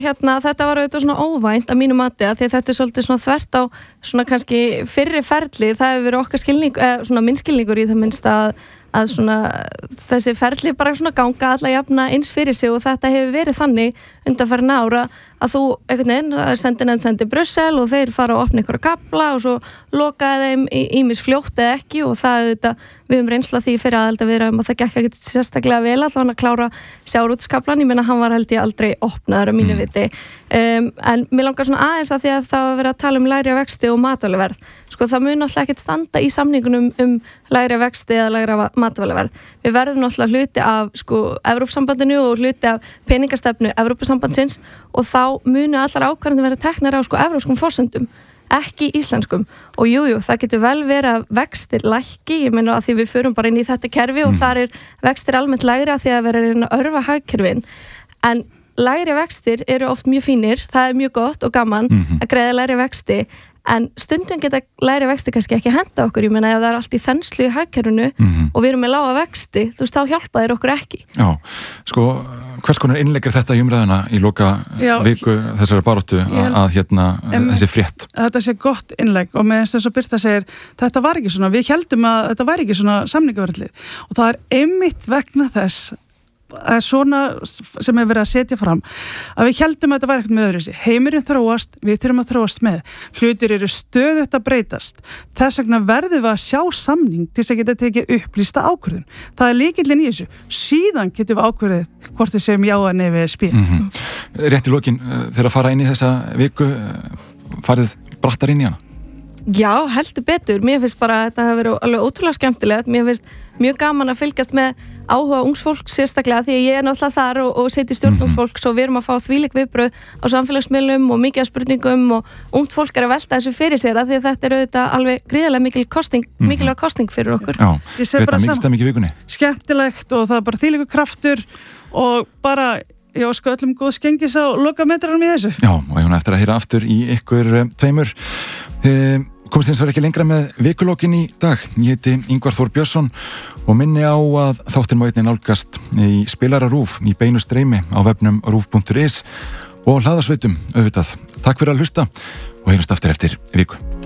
þetta var auðvitað svona óvænt að mínu mati að því að þetta svolítið svona þvert á svona kannski fyrri ferli, það hefur verið okkar skilning, svona minn skilningur í það minnst að svona þessi ferli bara svona ganga alla jafna eins fyrir sig og þetta hefur verið þannig undanfarin ára að þú einhvern veginn sendi Brussel og þeir fara að opna einhverja kafla og svo lokaði þeim ýmis fljótt eða ekki og það auðvitað, við höfum reynsla því fyrir aðildarviðræðum að það gekk ekkert sérstaklega vel allavega að klára sjávarútvegskaflann, ég meina hann var held ég aldrei opnaður á mínu viti en mér langar svona aðeins að því að það var verið að tala um lægri vexti og matvælaverð sko það mun náttúrulega ekkert standa í samningunum lægri vexti eða lægra matvælaverð. Við verðum náttúrulega hluti af sko Evrópusambandinu og hluti af peningastefnu Evrópusambandsins og þá munu allar ákvarðanir vera teknar á sko evrópskum forsendum, ekki íslenskum og jújú, það getur vel verið að vextir lækki, ég meina að því við förum bara inn í þetta kerfi og þar vextir almennt lægri að því að vera að örva hagkerfin en lægri vextir eru oft mjög fínir, það mjög gott og gaman að greiða lægri vexti en stundum geta lægri vexti kannski ekki henda okkur, ég meina ef það allt í þenslu í hagkerfinu og við erum með lága vexti, þú veist, þá hjálpa þeir okkur ekki. Já, sko, hvers konar innleggir þetta í umræðuna í loka viku þessari baráttu að þessi frétt? Þetta sé gott innlegg og með þess að Birta segir, þetta var ekki svona, við heldum að þetta var ekki svona samningaverðlið og það einmitt vegna þess að svona sem hefur verið að setja fram að við heldum að þetta var eitthvað með öðru heimurinn þróast, við þurfum að þróast með hlutir eru stöðugt að breytast þess vegna verðum við að sjá samning til þess að geta tekið upplýsta ákvörðun það er lykillinn í þessu, síðan getum við ákvörðið hvort við segjum já eða nei við spil Rétt í lokin þegar að fara inn í þessa viku farið brattar inn í hana? Já, heldur betur, mér finnst bara að þetta hafi verið alveg ótrúlega skemmtilegt, mér finnst mjög gaman að fylgjast með áhuga ungs fólk sérstaklega því að ég náttúrulega þar og seti stjórn ungs fólk svo við erum að fá þvílík viðbrögð á samfélagsmiðlum og mikið af spurningum og ungt fólk að velta þessu fyrir sér að því að þetta er auðvitað alveg gríðarlega mikilvæg kosting fyrir okkur. Já, þetta er mikið stemming í vikunni. Skemmtilegt og það er bara þvílíkur kraftur og bara ég óska öllum góð skengis á lokametranum í þessu. Já, og ég hún eftir að heyra aftur í ykkur tveimur. Komst hins vegar ekki lengra með vikulokin í dag. Ég heiti Ingvar Þór Björnsson og minni á að þáttinn má einnig nálgast í spilara RÚV í beinu streymi á vefnum ruv.is og hlaðarsveitum auðvitað. Takk fyrir að hlusta og heyrumst aftur eftir viku.